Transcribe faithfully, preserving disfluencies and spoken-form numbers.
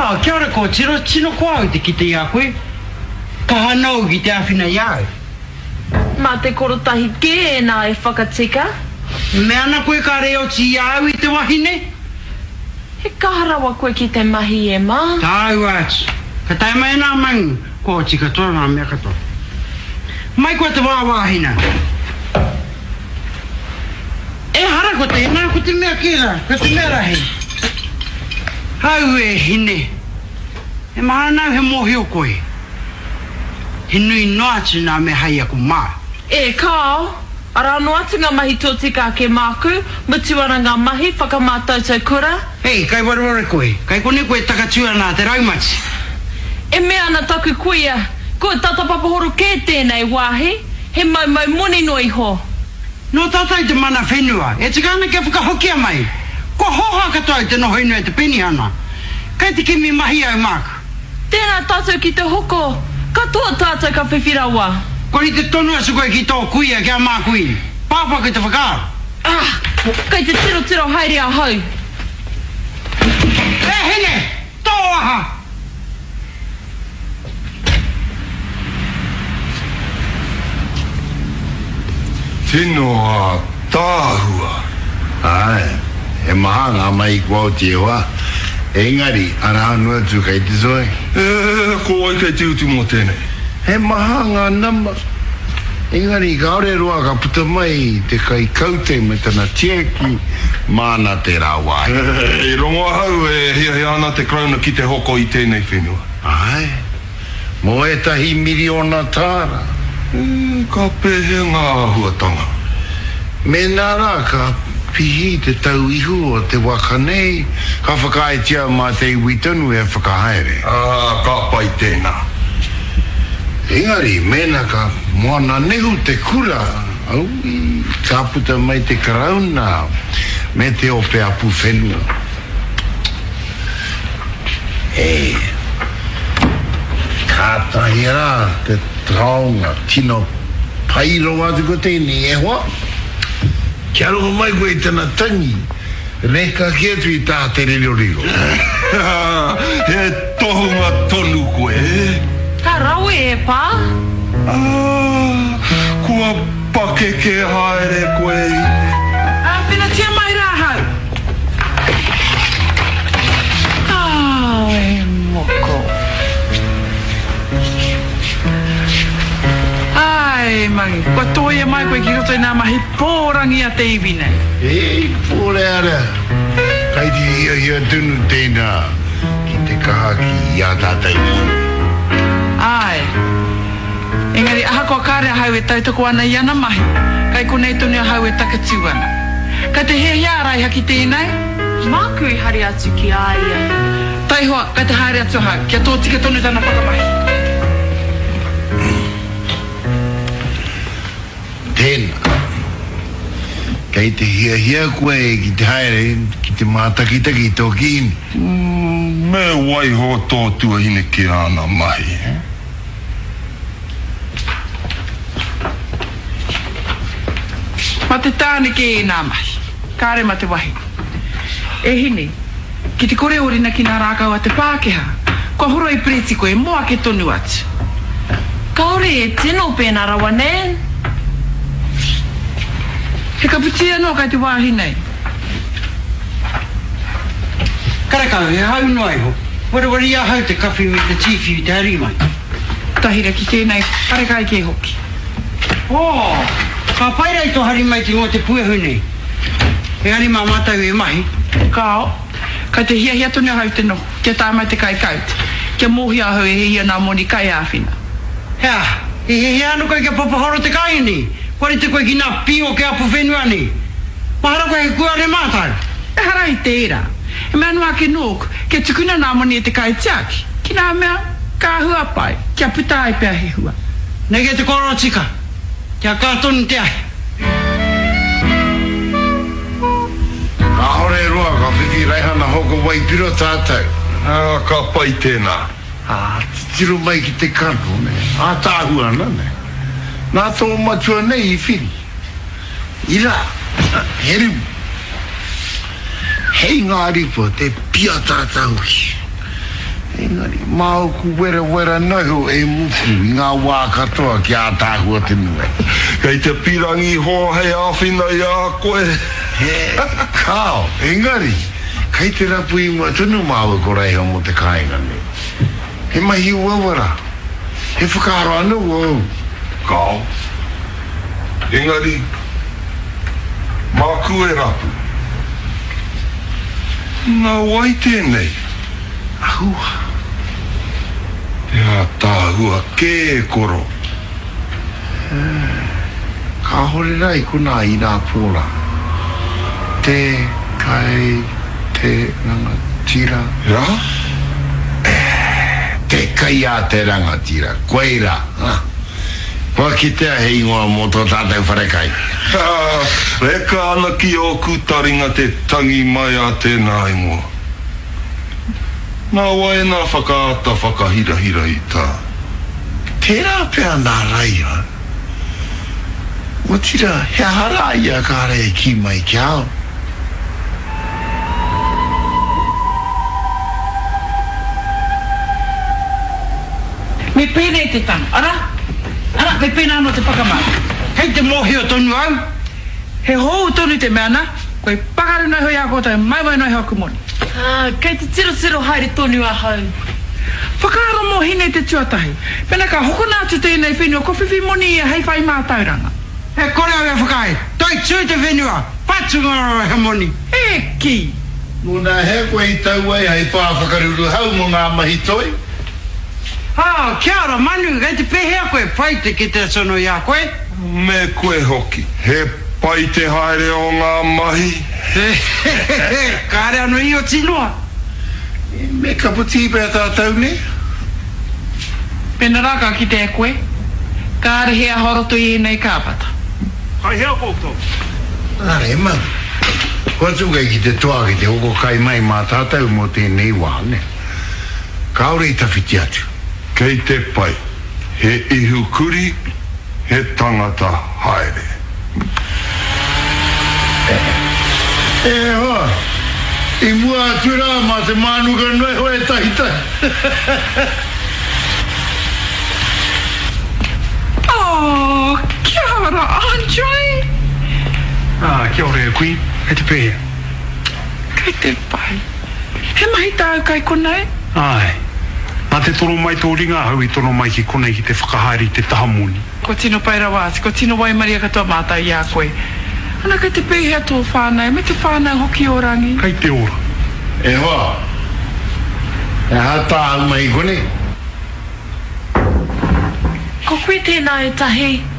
Ah, kia ora ko tiro tino koa te kite ia koe. Ka hanau ki te awhina iau. Mā te korotahi ke e nā e whakatika? Me ana koe ka reo ti iau i te wahine? He kaharawa koe ki te mahi e mā. Tāu atu. Ka tai mai nā mangu. Ko tika toa nā mea katoa. Mai koe te wāwāhina. E hara ko te nā ko te mea kera. Ko te mea rahi. Hau e hine. E maha nau he mohi o koe. He nui noa atu nā me hai ako mā. E kao, ara no atu ngā mahi tōtika ke māku, mutuara ngā mahi whakamātautau kura. Hei, kai warwara koe. Kai kone koe takatua nā te raumati. E mea ana taku kuia, ko tata papahoro ke tēnei wāhi, he mau mau moni noi ho. No tātai te mana whenua, e tikana ke whakahokia mai. Ko hoha katoa te noho inu e te peni ana. Kai te kimi mahi au māku. Tēnā tātou ki te hoko, katoa tātou ka whiwhirawa. Kori te tonu asu koe ki tō kuia kia māku i. Pāpā koe te whakāra. Ah, kai te tiro tiro haere a hau. E hene, tō aha. Tino tāhua. Ai, e maha ngā mai kua o te hoa. Engari, ana anua tu kai te soe. E, ko ai kai te utu mō tēnei. He maha ngā nama. Engari, ka ore roa ka puta mai te kai kaute me tana tieki mana te rāwai. E, e rongo hau e hea hea ana te krauna ki te hoko i tēnei whenua. Ai, mo e tahi miliona tāra. E, ka pehe ngā huatanga. Me nara ka pihi te tau ihu o te waka nei, ka whakaitia mā te iwitanu e whakahaere. Ah, ka pai tēnā. Engari, mena ka moana nehu te kura, au i ka puta mai te karauna, me te ope apu whenua. E, ka tahira te traunga, tino pairo atu ko tēni e hoa. Kia roho mai koe i tana tangi, reka ki atu i tā te rero rero. He tohunga tonu koe. Ka rawe e pā? Ah, kua pakeke haere koe. Ah, pina tia mai rā hau. Ah, e moko. Ai, mangi, kua toi e mai koe ki roto i nā mahi pōrangi a te iwi nei. Hei, pōre ara. Kai ti hia hia tunu tēnā ki te kaha ki ia tātai mōni. Ai. Engari, aha kua kāre a hau e tautoko ana i ana mahi. Kai konei tonu a hau e takatiu ana. Ka te hea hea rai haki tēnei. Māku i hari atu ki aia. Tai hoa, kai te haere atu hau. Kia tō tika tonu tana whakamahi. Tēnā. Kai te hia hia koe ki te haere, ki te mātakitaki tō ki ini. Mm, me wai ho tō tuahine ki ana mahi. Ma te tāne ke e nā mahi. Kāre ma te wahi. E hini, ki te kore orina ki nā rākau a te Pākehā, kua horo i preti koe moa ke tonu atu. Kaore e tino pēnā rawa nēn. He ka puti anō kai te wāhi nei. Karakau, he hau noai ho. Warawari a hau te kawhi me te tiwhi te hari mai. Tahira ki tēnei, parekai ke hoki. Oh, ka pairai tō hari mai te ngō te puehu nei. He hari mā mātau e mahi. Kao, ka te hia hia tonu hau te no, kia tā mai te kai kaut. Kia mohi a hau e he hia nā moni kai āwhina. Hea, he he he anu koe kia papahoro te kai ni. Kore te koe ki nā pio ke apu whenua ni. Mahara koe he kua re mātau. E hara i tērā. E mea nua ke nōku, kia tukuna nā moni e te kai tiaki. Ki nā mea, ka hua pai, kia puta ai pēr he hua. Nei ke te koro tika. Kia kātonu te ahi. Ka hore roa, ka whiwhi raihana hoko wai piro tātou. Ah, ka pai tēnā. Ah, tiro mai ki te kano, ne. Ah, tāhua ana, ne. Nā tō matua nei i whiri. Ira, heru. Hei ngā ripo te pia tātau. Engari, mau ku wera wera noho e mutu i ngā wā katoa ki a tāhua te nui. Kei te pirangi hoa hei awhina i a koe. He, kao, engari, kei te rapu i mua tunu māua ko reiha mo te kāinga ne. He mahi uawara, he whakaro anu o. Kao. Engari, mā kue rapu. Nā wai tēnei. Ahua. Ia tāhua kē e koro. Ka hore rai kuna i nā pōra. Te kai te ranga tira. Ia? Te kai a te ranga tira. Koeira. Kua ki te hei ngoa mō tō tātou wharekai. Reka ana ki o kutaringa te tangi mai a tēnā ingoa. Nā wai nā whakaata whakahirahira i tā. Tērā pēr nā raia. O tira, he hara ia kā rei ki mai kiao. Me pēne te tanga, ara? Ara, me pēne anō te whakamata. Hei te mohi o tonu au. He hou tonu te meana, koe pakaru nei hoi a kōtai, mai mai nei hoi kumoni. Ah, kei te tiro tiro haere tonu a hau. Whakaaro mō hine te tuatahi. Pena ka hokona atu tēnei whenua, ko whiwhi moni ia hei whai mā tauranga. He kore au e whakai. Toi tui te whenua. Patungaro he moni. E ki. Nuna he koe i tau ai hei pāwhakaruru hau mo ngā mahi toi. Ha, kia ora manu, kei te pehea koe pai te ki te sono i a koe. Me koe hoki. He pai te haere o ngā mahi. Kāre anu i o tinoa. Me kaputi pēr tātou ne? Pena raka ki te koe. Kāre hea horoto i nei kāpata. Kai hea koutou. Are, mau. Kua tukai ki te toa ki te hoko kai mai mā tātou mo tēnei wā, ne? Kaore i tawhiti atu. Kei te pai. He ihu kuri, he tangata haere. E hoa, i mua atura mā te mānuka noi hoe tahi tahi. Oh, kia ora, Andre. Ah, kia ora e kui. Hei te pehea. Kei te pai. He mahi tāu kai konei? Ai. Nā te toro mai tō ringa hau i tono mai ki konei ki te whakahaere i te tahamoni. Ko tino pai rawāsi, ko tino wai maria katoa mātau i a koe. Ana kei te pehea tō whānau, me te whānau hoki o rangi. Kei te ora. E hoa, e hata au mai konei. Ko koe tēnā e tahi.